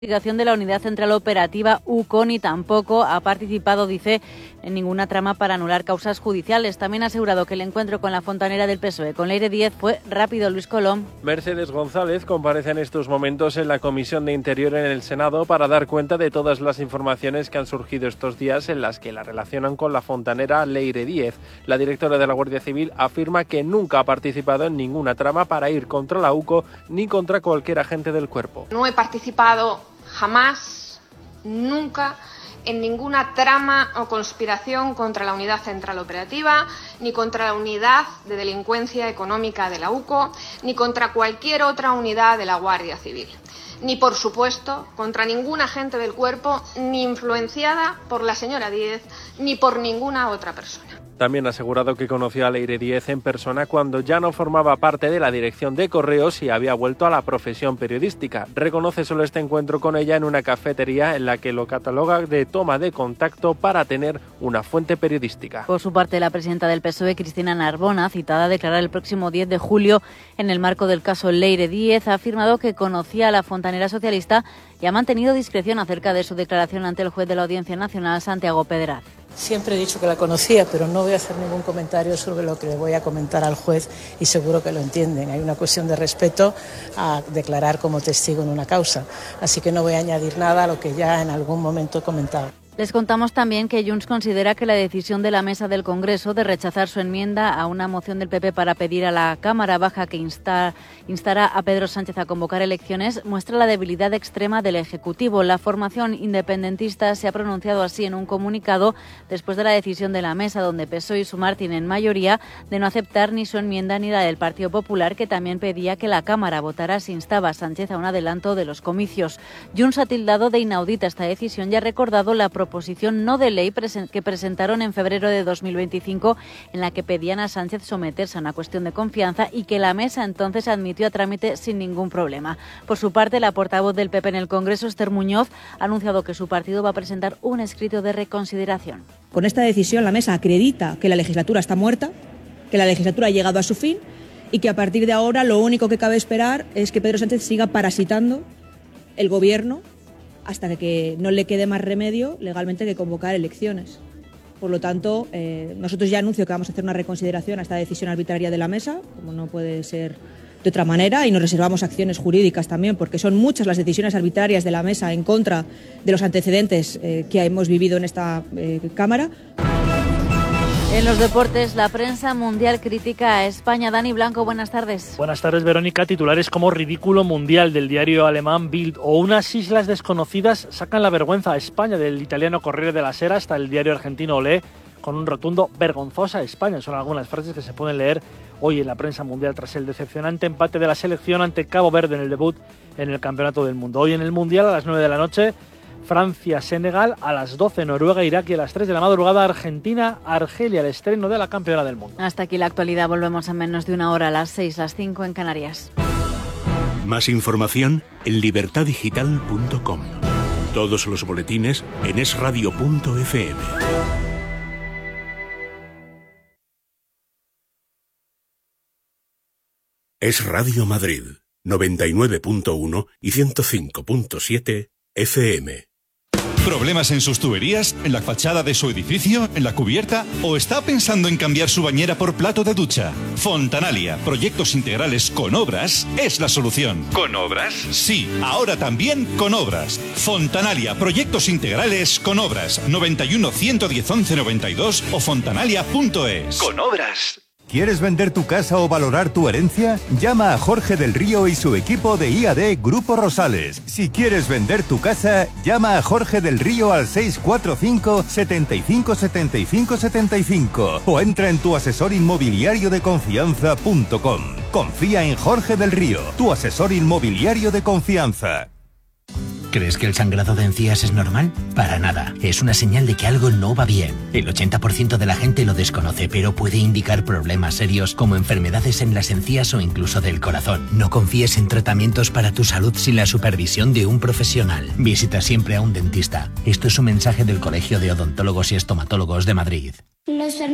De la Unidad Central Operativa UCO, ni tampoco ha participado, dice, en ninguna trama para anular causas judiciales. También ha asegurado que el encuentro con la fontanera del PSOE, con Leire Díez, fue rápido. Luis Colom. Mercedes González comparece en estos momentos en la Comisión de Interior en el Senado para dar cuenta de todas las informaciones que han surgido estos días en las que la relacionan con la fontanera Leire Díez. La directora de la Guardia Civil afirma que nunca ha participado en ninguna trama para ir contra la UCO ni contra cualquier agente del cuerpo. No he participado jamás, nunca, en ninguna trama o conspiración contra la Unidad Central Operativa, ni contra la Unidad de Delincuencia Económica de la UCO, ni contra cualquier otra unidad de la Guardia Civil. Ni, por supuesto, contra ningún agente del cuerpo, ni influenciada por la señora Díez, ni por ninguna otra persona. También ha asegurado que conoció a Leire Díez en persona cuando ya no formaba parte de la dirección de Correos y había vuelto a la profesión periodística. Reconoce solo este encuentro con ella en una cafetería en la que lo cataloga de toma de contacto para tener una fuente periodística. Por su parte, la presidenta del PSOE, Cristina Narbona, citada a declarar el próximo 10 de julio en el marco del caso Leire Díez, ha afirmado que conocía a la fontanera socialista y ha mantenido discreción acerca de su declaración ante el juez de la Audiencia Nacional, Santiago Pedraz. Siempre he dicho que la conocía, pero no voy a hacer ningún comentario sobre lo que le voy a comentar al juez y seguro que lo entienden. Hay una cuestión de respeto a declarar como testigo en una causa, así que no voy a añadir nada a lo que ya en algún momento he comentado. Les contamos también que Junts considera que la decisión de la mesa del Congreso de rechazar su enmienda a una moción del PP para pedir a la Cámara Baja que instara a Pedro Sánchez a convocar elecciones muestra la debilidad extrema del Ejecutivo. La formación independentista se ha pronunciado así en un comunicado después de la decisión de la mesa, donde PSOE y Sumar tienen mayoría, de no aceptar ni su enmienda ni la del Partido Popular, que también pedía que la Cámara votara si instaba a Sánchez a un adelanto de los comicios. Junts ha tildado de inaudita esta decisión y ha recordado la proposición no de ley que presentaron en febrero de 2025, en la que pedían a Sánchez someterse a una cuestión de confianza y que la mesa entonces admitió a trámite sin ningún problema. Por su parte, la portavoz del PP en el Congreso, Esther Muñoz, ha anunciado que su partido va a presentar un escrito de reconsideración. Con esta decisión, la mesa acredita que la legislatura está muerta, que la legislatura ha llegado a su fin y que a partir de ahora lo único que cabe esperar es que Pedro Sánchez siga parasitando el Gobierno hasta que no le quede más remedio legalmente que convocar elecciones. Por lo tanto, nosotros ya anuncio que vamos a hacer una reconsideración a esta decisión arbitraria de la mesa, como no puede ser de otra manera, y nos reservamos acciones jurídicas también, porque son muchas las decisiones arbitrarias de la mesa en contra de los antecedentes que hemos vivido en esta Cámara. En los deportes, la prensa mundial critica a España. Dani Blanco, buenas tardes. Buenas tardes, Verónica. Titulares como ridículo mundial del diario alemán Bild o unas islas desconocidas sacan la vergüenza a España del italiano Corriere della Sera hasta el diario argentino Olé con un rotundo vergonzosa España. Son algunas frases que se pueden leer hoy en la prensa mundial tras el decepcionante empate de la selección ante Cabo Verde en el debut en el Campeonato del Mundo. Hoy en el Mundial a las 9 de la noche... Francia-Senegal, a las 12 Noruega-Irak y a las 3 de la madrugada Argentina-Argelia, el estreno de la campeona del mundo. Hasta aquí la actualidad, volvemos en menos de una hora, a las 6, las 5 en Canarias. Más información en libertadigital.com. Todos los boletines en esradio.fm. Es Radio Madrid, 99.1 y 105.7 FM. ¿Problemas en sus tuberías? ¿En la fachada de su edificio? ¿En la cubierta? ¿O está pensando en cambiar su bañera por plato de ducha? Fontanalia, proyectos integrales con obras, es la solución. ¿Con obras? Sí, ahora también con obras. Fontanalia, proyectos integrales con obras. 91 110 11 92 o fontanalia.es. Con obras. ¿Quieres vender tu casa o valorar tu herencia? Llama a Jorge del Río y su equipo de IAD Grupo Rosales. Si quieres vender tu casa, llama a Jorge del Río al 645 75 75 75 o entra en tuasesorinmobiliariodeconfianza.com. Confía en Jorge del Río, tu asesor inmobiliario de confianza. ¿Crees que el sangrado de encías es normal? Para nada. Es una señal de que algo no va bien. El 80% de la gente lo desconoce, pero puede indicar problemas serios como enfermedades en las encías o incluso del corazón. No confíes en tratamientos para tu salud sin la supervisión de un profesional. Visita siempre a un dentista. Esto es un mensaje del Colegio de Odontólogos y Estomatólogos de Madrid.